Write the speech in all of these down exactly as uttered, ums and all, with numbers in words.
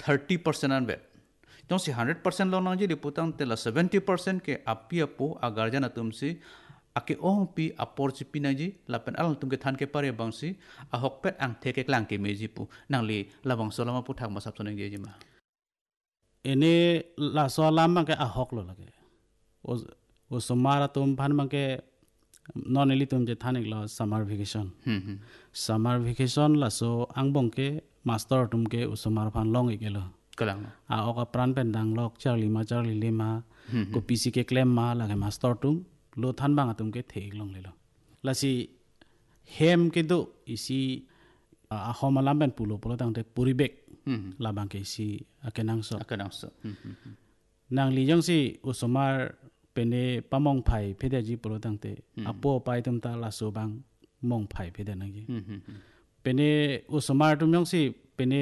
thirty percent an bet jong si one hundred percent lo nang ji liputang tela seventy percent ke apia po agar jana tum si ake ong pi apor chi pinaji lapen al tum ke than ke pare bangsi a hok pet ang the ke klang ke meji pu nang li labang solama pu thak ma sap soneng je ma ene la so lam ke a hok lo lage o o somara tum phan mang ke non eli tum je thanik lo summer vacation hm summer vacation la so ang bong ke master tum ke o somar phan long e ke lo kalang a oka pran pen dang lok charli ma charli le ma ko pc ke claim ma la ke master tum lo than bang atum ke thek long le lo la si hem ke do isi a homalam ben pulo pulo tang te puribek la bang ke si akenang so akenang so nang li jong si usomar pene pamong phai phede ji pulo tang te apo pai tum ta la so bang mong phai phede nang ji pene usomar tum jong si pene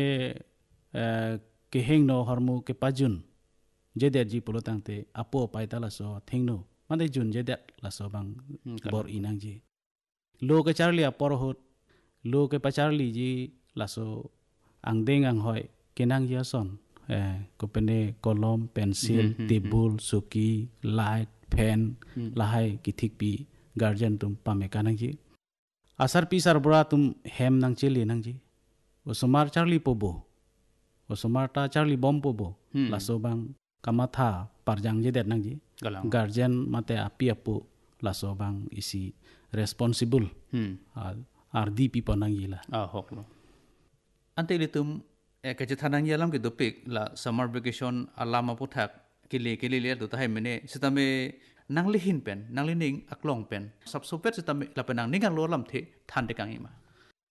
ke heng no hormu ke pajun je de ji pulo tang te apo pai ta la so thing no mande jun je de la so bang bor inang ji lo ke charli apor hot lo ke pacharli ji la so ang deng ang hoi kenang ya son eh ko pene kolom pencil table suki light pen lahai ki thik pi guardian tum pame kanang ji asar pi sar bra tum hem nang chili nang ji o somar charli pobo o somar ta charli bom pobo la so bang kamatha parjang je det nang ji guardian mate api apu la so bang isi responsible hmm R D P panang gila ah hok lo ante litum e ke thanang yalam ke dopik la summer vacation alama puthak kile kile le do ta hai mene sitame nangli hin pen nangli ning aklong pen sab sopet sitame la penang ningang lo lam the than de kang ima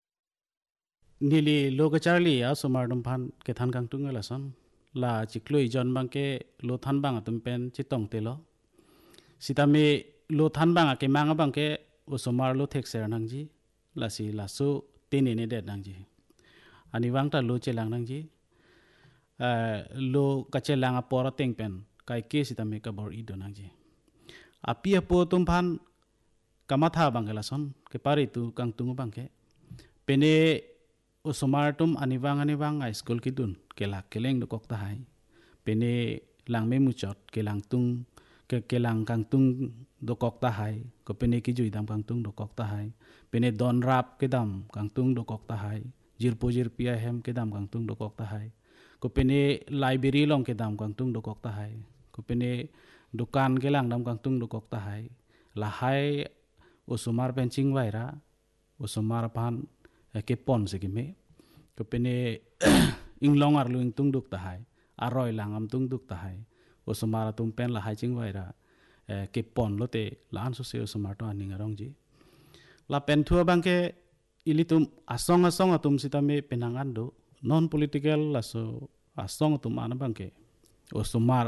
nili loga charli ya somar dum phan ke than kang tung la son la chikloi jon bang ke lo than bang atum pen chitong te lo sitame lo than bang ke mang bang ke o somar lo thek ser nang ji la si la so tene ne det nang ji ani wang ta lo chelang nang ji eh lo ka chelang a por teng pen kai ke sitame ka bor i do nang ji api apo tum phan kamatha bang la son ke pari tu kang tung bang ke pene o somar tum ani wang ani wang ai school ki dun ke la keleng do kok ta hai pene lang me mu chot ke lang tung ke kelang kang tung do kok ta hai ko pene ki jui dam kang tung do kok ta hai pene don rap ke dam kang tung do kok ta hai jir po jir pia hem ke dam kang tung do kok ta hai ko pene library long ke dam kang tung do kok ta hai ko pene dukan ke lang dam kang tung do kok ta hai la hai o sumar benching waira o sumar pan ke pon se ke me ko pene inglong ar lu ing tung duk ta hai aroi lang am tung duk ta hai o somara tum pen la hai ching waira ke pon lote lan so se o somar to aning arong ji la pen thua bang ke ilitum asong asong atum sitame penangan do non political la so asong tum an bang ke o somar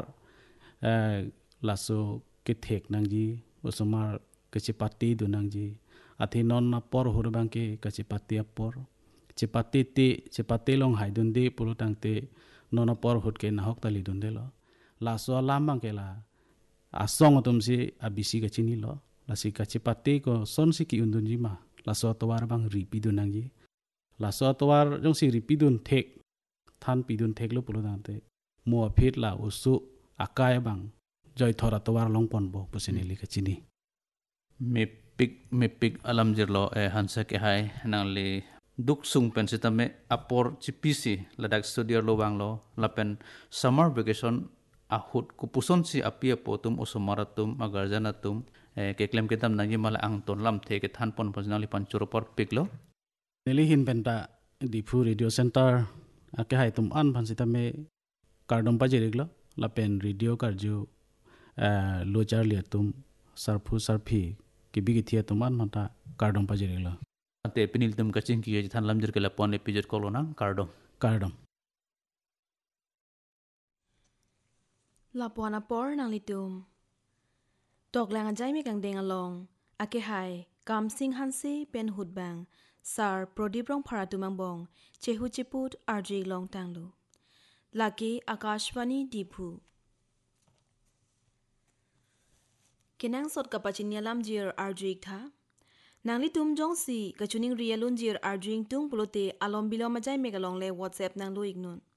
la so ke thek nang ji o somar ke chipati do nang ji athi non na por hur bang ke ke chipati apor chipati ti chipati long hai dun di pulu tang te non na por hut ke na hok tali dun de lo la so lamang ke la asong tum si abisi ka chini lo la si ka chipati ko son si ki undun ji ma la so tawar bang ri pi dun nang ji la so tawar jong si ri pi dun thek than pi dun thek lo pulo dang te mo phit la usu akai bang joy thora tawar long pon bo pusini li ka chini me pik me pik alam jir lo e hansa ke hai nang le duk sung pen sitame apor chipisi ladak studio lo bang lo la pen summer vacation ahut kupuson si apia potum osomaratum agarjanatum ke klem ke tam nangi mala ang ton lam the ke than pon personally panchuro por piklo neli hin penta dipu radio center ake hai tum an phan sitame kardom pa jeriglo la pen radio karju lo charli tum sarphu sarphi ke bigi thia tum an mata kardom pa jeriglo ate pinil tum kaching ki than lam jer ke la pon episode kolona kardom kardom la pona por nang litum tok lang ajai mi kang deng along ake hai kam sing hansi pen hut bang sar prodip rong pharatumang bong chehu chiput rj long tanglu laki akashwani diphu kinang sot kapachin yalam jir rj tha nang litum jong si kachuning rialun jir rj tung pulote alom bilom ajai megalong le whatsapp nang lo ignun